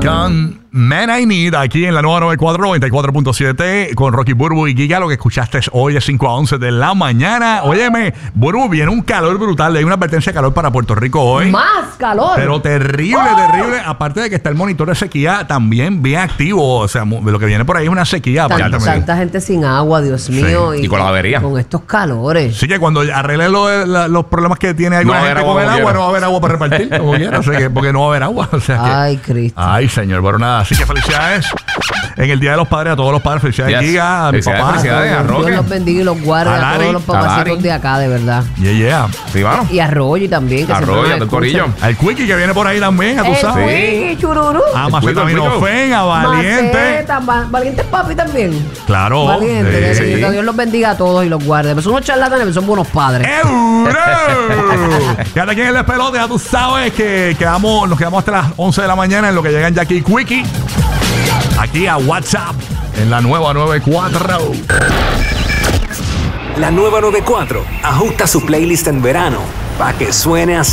Con Man I Need aquí en la nueva 94.7 con Rocky Burbu y Giga. Lo que escuchaste hoy es 5 a 11 de la mañana. Óyeme, Burbu, viene un calor brutal. Hay una advertencia de calor para Puerto Rico hoy. Más calor. Pero terrible, terrible. Aparte de que está el monitor de sequía también bien activo. O sea, lo que viene por ahí es una sequía. Tanta gente sin agua, Dios mío. Sí. Y con la avería. Con estos calores. Así que cuando arregle los problemas que tiene alguna gente con el agua, no va a haber agua para repartir, como quiera. O sea, porque no va a haber agua. O sea que, ay, Cristo. Ay, señor. Pero nada, así que felicidades en el Día de los Padres a todos los padres. Felicidades, Giga, a mi papá. Felicidades a Roque. Dios los bendiga y los guarde a todos los papacitos de acá, de verdad. Yeah. Sí, mano. Y a Roy también. A Roy, a tu corillo. Al Quickie que viene por ahí también, a tu sabes. Sí, chururu. A Macetaminofen, a Valiente. Valiente es papi también. Claro. Valiente. Que Dios los bendiga a todos y los guarde. Pero son unos charlatanes, pero son buenos padres. Quédate aquí en el despelote, ya tú sabes que nos quedamos hasta las 11 de la mañana en lo que llegan Jackie y Quickie. Aquí a WhatsApp en la nueva 94. La nueva 94 ajusta su playlist en verano para que suene así.